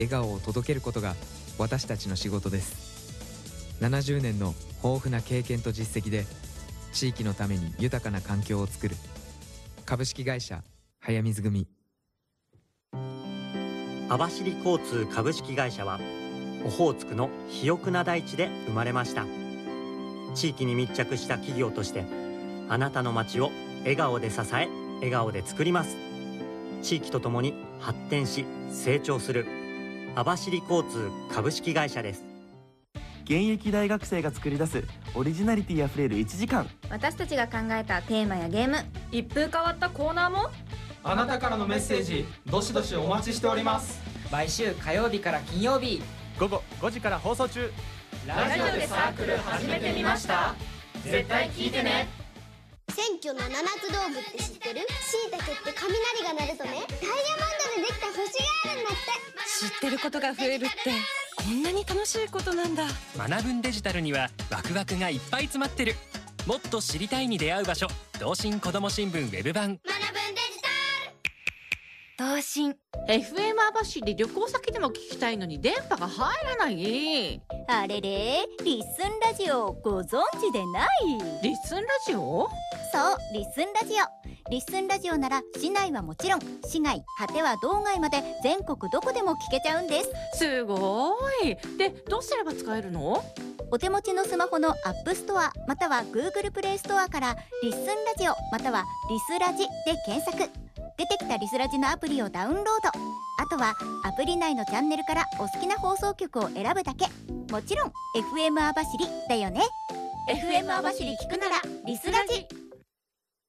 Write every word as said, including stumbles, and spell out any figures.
笑顔を届けることが私たちの仕事です。ななじゅうねんの豊富な経験と実績で地域のために豊かな環境を作る株式会社早水組。 網走交通株式会社はオホーツクの肥沃な大地で生まれました。地域に密着した企業としてあなたの街を笑顔で支え、笑顔で作ります。地域とともに発展し成長する網走交通株式会社です。 現役大学生が作り出すオリジナリティあふれるいちじかん、 私たちが考えたテーマやゲーム、 一風変わったコーナーも、 あなたからのメッセージどしどしお待ちしております。 毎週火曜日から金曜日午後ごじから放送中。 ラジオでサークル始めてみました。絶対聞いてね。 選挙の七つ道具って知ってる？しいたけって雷が鳴るとね、ダイヤモンドでできた星があるんだって。 知ってることが増えるってこんなに楽しいことなんだ。 学ぶんデジタルにはワクワクがいっぱい詰まってる。もっと知りたいに出会う場所、同心こども新聞ウェブ版。 学ぶんデジタ同心エフエム 網走旅行先でも聞きたいのに電波が入らない。 あれれ、リッスンラジオご存知でない？ リッスンラジオ？ そう、リッスンラジオ。リッスンラジオなら市内はもちろん、市外、果ては道外まで全国どこでも聞けちゃうんです。 すごい。で、どうすれば使えるの？ お手持ちのスマホのアップストアまたは Google プレイストアからリッスンラジオまたはリスラジで検索。出てきたリスラジのアプリをダウンロード。あとはアプリ内のチャンネルからお好きな放送局を選ぶだけ。もちろん エフエム 網走だよね。 エフエム 網走聞くならリスラジ。